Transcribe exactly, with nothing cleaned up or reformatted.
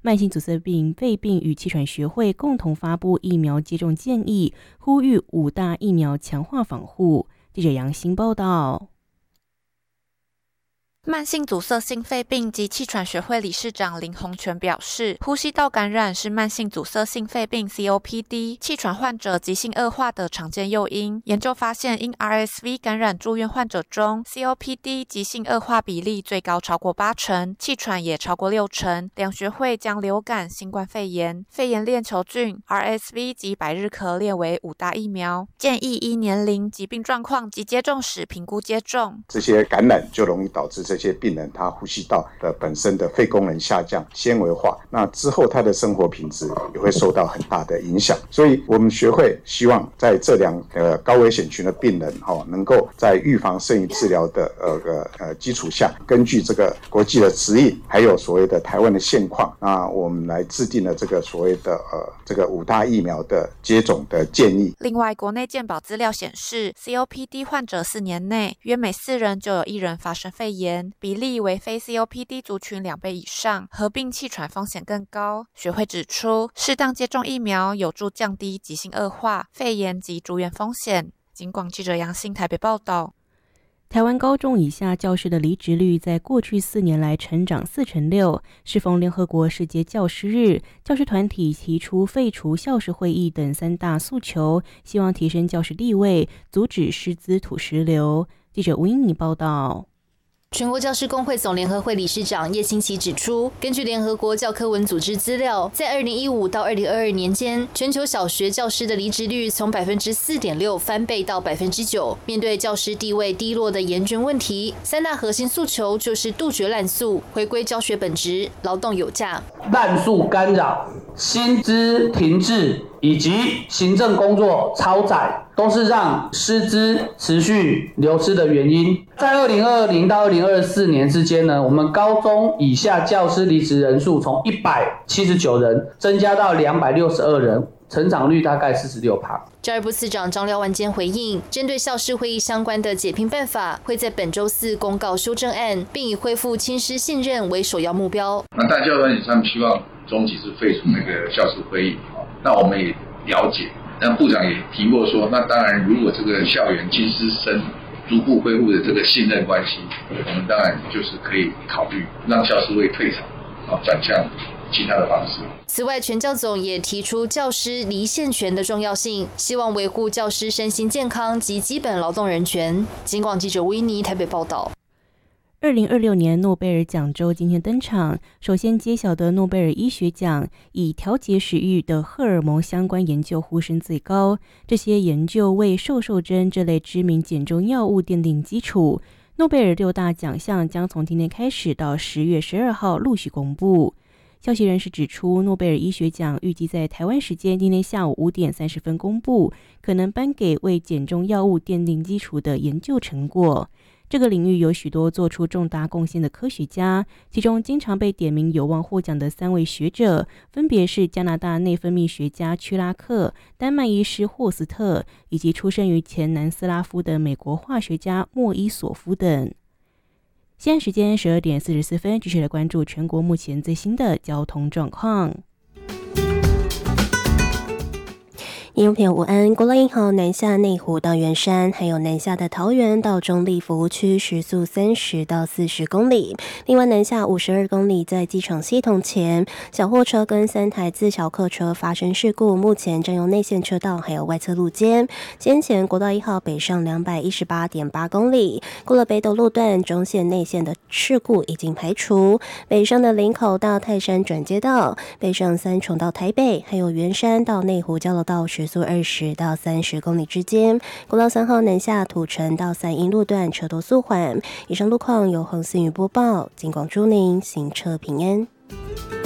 慢性阻塞病肺病与气喘学会共同发布疫苗接种建议，呼吁五大疫苗强化防护。记者杨欣报道。 慢性阻塞性肺病及气喘学会理事长林洪全表示，呼吸道感染是慢性阻塞性肺病 C O P D 气喘患者急性恶化的常见诱因。研究发现，因 R S V 感染住院患者中 C O P D 急性恶化比例最高超过八成，气喘也超过六成。两学会将流感、新冠肺炎、肺炎链球菌、R S V 及百日咳列为五大疫苗，建议依年龄、疾病状况及接种时评估接种。 这些感染就容易导致这这些病人他呼吸道的本身的肺功能下降、纤维化，那之后他的生活品质也会受到很大的影响。所以我们学会希望在这两个高危险群的病人、哦、能够在预防胜于治疗的呃呃基础下，根据这个国际的指引，还有所谓的台湾的现况，那我们来制定了这个所谓的呃这个五大疫苗的接种的建议。 另外，国内健保资料显示 ，C O P D 患者四年内约每四人就有一人发生肺炎，比例为非 C O P D 族群两倍以上，合并气喘风险更高。学会指出，适当接种疫苗有助降低急性恶化、肺炎及住院风险。警广记者杨欣台北报道。 台湾高中以下教师的离职率在过去四年来成长四成六。适逢联合国世界教师日，教师团体提出废除校事会议等三大诉求，希望提升教师地位，阻止师资土石流。记者吴英妮报道。 全国教师工会总联合会理事长叶清奇指出，根据联合国教科文组织资料，在二零一五到二零二二年间，全球小学教师的离职率从 百分之四点六 翻倍到 百分之九。面对教师地位低落的严峻问题，三大核心诉求就是杜绝滥诉、回归教学本质、劳动有价。 滥诉干扰、薪资停滞以及行政工作超载，都是让师资持续流失的原因。在二零二零到二零二四年之间呢，我们高中以下教师离职人数从一百七十九人增加到两百六十二人，成长率大概 百分之四十六。 教育部次长张廖万坚回应，针对校事会议相关的解评办法，会在本周四公告修正案，并以恢复亲师信任为首要目标。 那大教团体他们希望终极是废除那个校事会议，那我们也了解，那部长也提过说，那当然如果这个校园亲师生逐步恢复的这个信任关系，我们当然就是可以考虑让校事会退场，转向其他的方式。 此外，全教总也提出教师离线权的重要性，希望维护教师身心健康及基本劳动人权。警广记者吴依妮台北报道。 二零二六年诺贝尔奖周今天登场，首先揭晓的诺贝尔医学奖以调节食欲的荷尔蒙相关研究呼声最高。这些研究为瘦瘦针这类知名减重药物奠定基础。诺贝尔六大奖项将从今天开始到十月十二号陆续公布。消息人士指出，诺贝尔医学奖预计在台湾时间今天下午五点三十分公布，可能颁给为减重药物奠定基础的研究成果。这个领域有许多做出重大贡献的科学家，其中经常被点名有望获奖的三位学者，分别是加拿大内分泌学家屈拉克、丹麦医师霍斯特，以及出生于前南斯拉夫的美国化学家莫伊索夫等。现在时间十二点四十四分，继续来关注全国目前最新的交通状况。听众朋友午安，国道一号南下内湖到圆山，还有南下的桃园到中立服务区，时速三十到四十公里。另外南下五十二公里，在机场系统前，小货车跟三台自小客车发生事故，目前占用内线车道还有外侧路肩。先前国道一号北上两百一十八点八公里，过了北斗路段，中线内线的事故已经排除。北上的林口到泰山转接道，北上三重到台北，还有圆山到内湖交流道时速二十到三十公里之间。国道三号南下土城到三鶯路段车多速缓。以上路况由洪思雨播报，警广祝您行车平安。